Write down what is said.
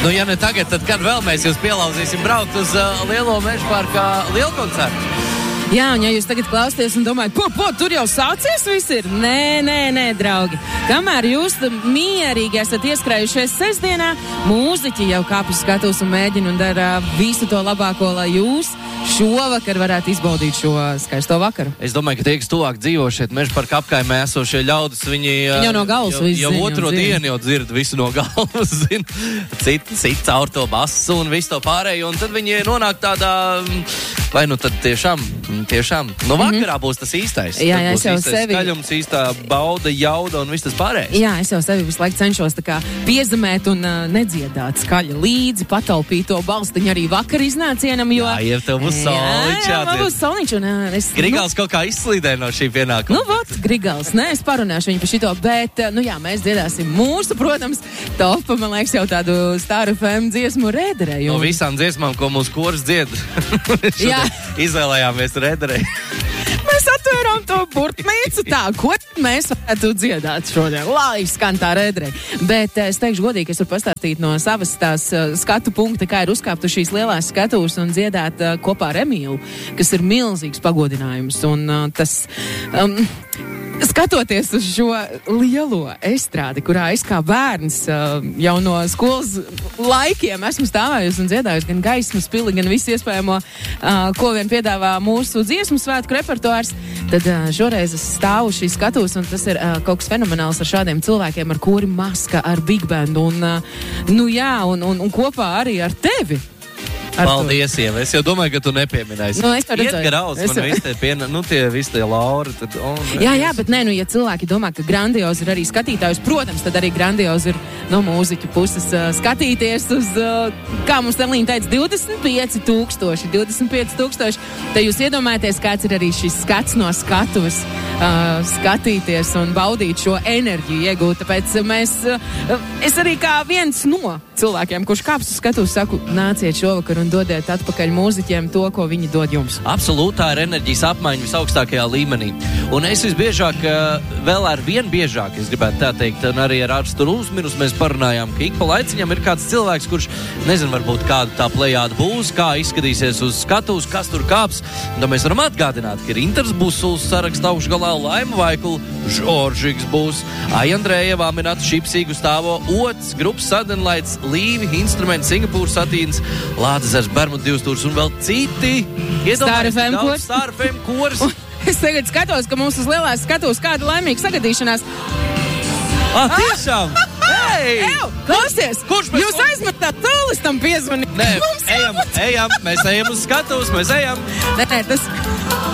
Nu, ja ne tagad, tad kad vēl mēs jūs pielauzīsim braukt uz Lielo Meža parkā lielkoncertu? Jā, un ja jūs tagad klausties un domājat, tur jau sācies viss ir? Nē, draugi. Kamēr jūs mierīgi esat ieskrējušies sestdienā, mūziķi jau kāpj skatos un mēģina un dara visu to labāko, lai jūs šovakar varētu izbaudīt šo skaisto vakaru. Es domāju, ka tie, kas tuvāk dzīvo šeit Meža parka apkaimē esošie ļaudis, viņi jau no galvas jau otro dienu jau dzird visu no galvas, zin. Citi caur to basu un visu to pārējo, un tad viņi nonāk tādā, vai nu tad tiešām, vakarā būs tas īstais. Jā, tad es jau sevi... skaļums, īstā bauda, jauda un viss tas pārējais. Jā, es jau sevi visu laiku cenšos tā kā piezemēt un nedziedāt skaļi līdzi, pataupīt to balstiņu arī vakar iznācienam, jo... Jā, tev būs soliņš. Jā, man būs soliņš, un es... Grigals kaut kā izslīdē no šī pienākuma. Grigals, es parunāšu viņu par šito, bet, mēs dziedāsim mūsu, protams, topa, man liekas, jau tādu Star FM dziesmu Rēderei. No visām dziesmām, ko mūsu koris dzied. Jā. Izvēlējāmies Rēderei. Mēs atvērām to burtnīcu tā, ko mēs varētu dziedāt šodien, lai skan tā Rēderei. Bet es teikšu godīgi, es varu pastāstīt no savas tās skatu punkta, kā ir uzkāpt uz šīs lielās skatūs un dziedāt kopā ar Emīlu, kas ir milzīgs pagodinājums. Un tas... Skatoties uz šo lielo estrādi, kurā es kā bērns jau no skolas laikiem esmu stāvējusi un dziedājusi gan gaismas pili, gan visu iespējamo, ko vien piedāvā mūsu dziesmu svētku repertuārs, tad šoreiz es stāvu šī skatos, un tas ir kaut kas fenomenāls ar šādiem cilvēkiem, ar kuri maska, ar big bandu, un kopā arī ar tevi. Paldies, Ieva. Es jau domāju, ka tu nepieminēsi. Es to redzēju. Grauz, man visi tie Lauri. Tad, jā, bet ja cilvēki domā, ka grandiozi ir arī skatītājus, protams, tad arī grandiozi ir no mūziķu puses skatīties uz, kā mums Telīna teica, 25,000. Te jūs iedomājaties, kāds ir arī šis skats no skatuves, skatīties un baudīt šo enerģiju iegūt. Tāpēc es arī kā viens no cilvēkiem, kurš kāps uz skatuves, saku, nāciet šovakar un dodiet atpakaļ mūziķiem to, ko viņi dod jums. Absolūtā ir enerģijas apmaiņa visaugstākajā līmenī. Un es visbiežāk, vēl ar vien biežāk, es gribētu tā teikt, un arī ar ārstu uzmirus mēs parunājām, ka ik pa laiciņam ir kāds cilvēks, kurš, nezinu, varbūt kāda tā plejāda būs, kā izskatīsies uz skatuves, kas tur kāps. Un mēs varam atgādināt, ka ir Inters Busuls saraksta augšgalā, Laima Vaikula, Žoržīgs būs, Aija Andrējeva, Aminata Šipsīgu stāvo, Ots, Grupas Sadenlaits, Līvi, Instruments, Singapūras Satīns, Lādezers, Bermudu 2 stūrs un vēl citi. Star FM kurs. Star FM kurs. Es tagad skatos, ka mums uz lielās skatos kāda laimīga sagadīšanās. Tiešām! Hei! Klausies! Jūs aizmetāt solistam piezvanīt. Nē, ejam, mēs ejam uz skatuves, mēs ejam. Nē, tas...